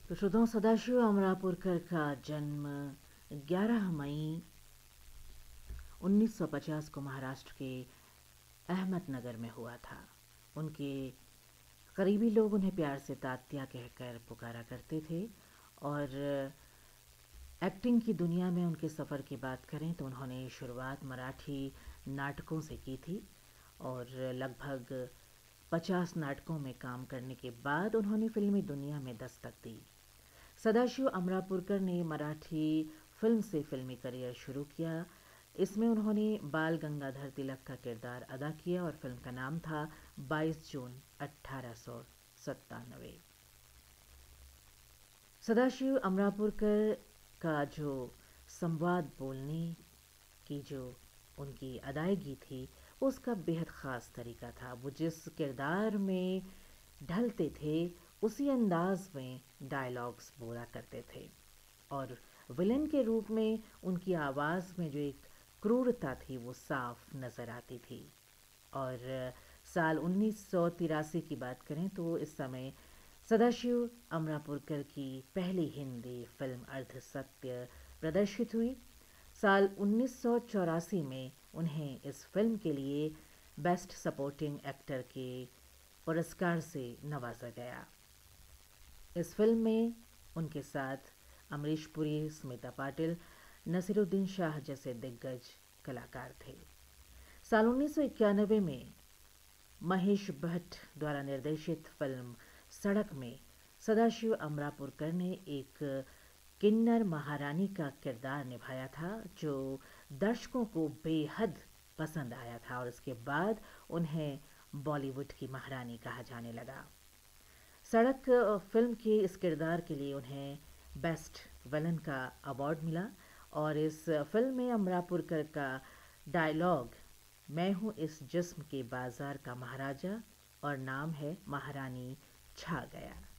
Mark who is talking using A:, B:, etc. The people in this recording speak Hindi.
A: तो श्रोताओं, सदाशिव अमरापुरकर का जन्म 11 मई 1950 को महाराष्ट्र के अहमदनगर में हुआ था। उनके करीबी लोग उन्हें प्यार से तात्या कहकर पुकारा करते थे। और एक्टिंग की दुनिया में उनके सफ़र की बात करें तो उन्होंने शुरुआत मराठी नाटकों से की थी और लगभग 50 नाटकों में काम करने के बाद उन्होंने फिल्मी दुनिया में दस्तक दी। सदाशिव अमरापुरकर ने मराठी फिल्म से फिल्मी करियर शुरू किया। इसमें उन्होंने बाल गंगाधर तिलक का किरदार अदा किया और फिल्म का नाम था 22 जून 1897। सदाशिव अमरापुरकर का जो संवाद बोलने की जो उनकी अदायगी थी, उसका बेहद ख़ास तरीका था। वो जिस किरदार में ढलते थे उसी अंदाज में डायलॉग्स बोला करते थे और विलन के रूप में उनकी आवाज़ में जो एक क्रूरता थी वो साफ नज़र आती थी। और साल 1983 की बात करें तो इस समय सदाशिव अमरापुरकर की पहली हिंदी फिल्म अर्धसत्य प्रदर्शित हुई। साल 1984 में उन्हें इस फिल्म के लिए बेस्ट सपोर्टिंग एक्टर के पुरस्कार से नवाजा गया। इस फिल्म में उनके साथ अमरीश पुरी, स्मिता पाटिल, नसीरुद्दीन शाह जैसे दिग्गज कलाकार थे। साल 1991 में महेश भट्ट द्वारा निर्देशित फिल्म सड़क में सदाशिव अमरापुरकर ने एक किन्नर महारानी का किरदार निभाया था जो दर्शकों को बेहद पसंद आया था और इसके बाद उन्हें बॉलीवुड की महारानी कहा जाने लगा। सड़क फिल्म के इस किरदार के लिए उन्हें बेस्ट विलन का अवार्ड मिला और इस फिल्म में अमरापुरकर का डायलॉग मैं हूँ इस जिस्म के बाजार का महाराजा और नाम है महारानी छा गया।